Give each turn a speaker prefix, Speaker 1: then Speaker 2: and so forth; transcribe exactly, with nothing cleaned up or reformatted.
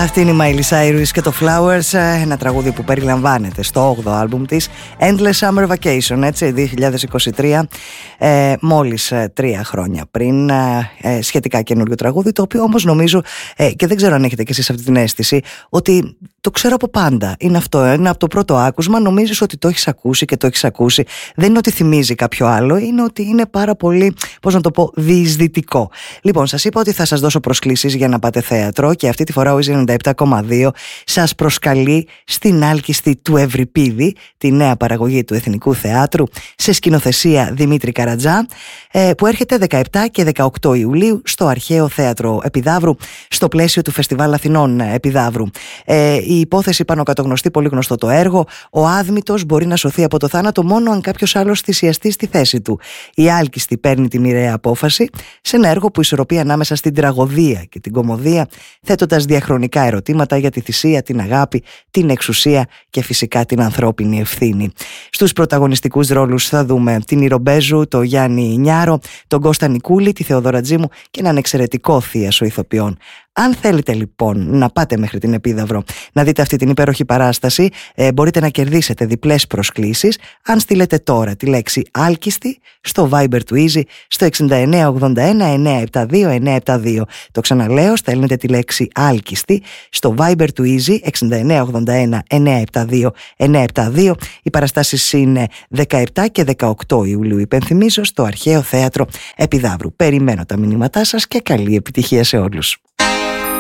Speaker 1: Αυτή είναι η Miley Cyrus και το Flowers, ένα τραγούδι που περιλαμβάνεται στο όγδοο άλμπουμ της Endless Summer Vacation, έτσι, δύο χιλιάδες είκοσι τρία, ε, μόλις ε, τρία χρόνια πριν, ε, ε, σχετικά καινούριο τραγούδι, το οποίο όμως νομίζω, ε, και δεν ξέρω αν έχετε κι εσείς αυτή την αίσθηση, ότι το ξέρω από πάντα. Είναι αυτό, είναι από το πρώτο άκουσμα, νομίζεις ότι το έχεις ακούσει και το έχεις ακούσει. Δεν είναι ότι θυμίζει κάποιο άλλο, είναι ότι είναι πάρα πολύ, πώς να το πω, διεισδυτικό. Λοιπόν, σας είπα ότι θα σας δώσω προσκλήσεις για να πάτε θέατρο και αυτή τη φορά ο Easy ενενήντα επτά κόμμα δύο σας προσκαλεί στην Άλκιστη του Ευρυπίδη, τη νέα παραγωγή του Εθνικού Θεάτρου, σε σκηνοθεσία Δημήτρη Καρατζά, που έρχεται δεκαεπτά και δεκαοκτώ Ιουλίου στο Αρχαίο Θέατρο Επιδαύρου, στο πλαίσιο του Φεστιβάλ Αθηνών Επιδαύρου. Η υπόθεση πάνω κάτω γνωστή, πολύ γνωστό το έργο. Ο άδμητος μπορεί να σωθεί από το θάνατο μόνο αν κάποιος άλλος θυσιαστεί στη θέση του. Η Άλκιστη παίρνει τη μοιραία απόφαση σε ένα έργο που ισορροπεί ανάμεσα στην τραγωδία και την κωμωδία, θέτοντας διαχρονικά ερωτήματα για τη θυσία, την αγάπη, την εξουσία και φυσικά την ανθρώπινη ευθύνη. Στους πρωταγωνιστικούς ρόλους θα δούμε την Ιρομπέζου, τον Γιάννη Νιάρο, τον Κώστα Νικούλη, τη Θεοδόρα Τζίμου και έναν εξαιρετικό θίασο ηθοποιών. Αν θέλετε λοιπόν να πάτε μέχρι την Επίδαυρο να δείτε αυτή την υπέροχη παράσταση, ε, μπορείτε να κερδίσετε διπλές προσκλήσεις αν στείλετε τώρα τη λέξη Άλκιστη στο Viber του Easy στο εξήντα εννέα ογδόντα ένα εννιακόσια εβδομήντα δύο εννιακόσια εβδομήντα δύο. Το ξαναλέω, στέλνετε τη λέξη Άλκιστη στο Viber του Easy εξήντα εννέα ογδόντα ένα εννιακόσια εβδομήντα δύο εννιακόσια εβδομήντα δύο. Οι παραστάσεις είναι δεκαεπτά και δεκαοκτώ Ιουλίου, υπενθυμίζω, στο Αρχαίο Θέατρο Επιδαύρου. Περιμένω τα μηνύματά σας και καλή επιτυχία σε όλους.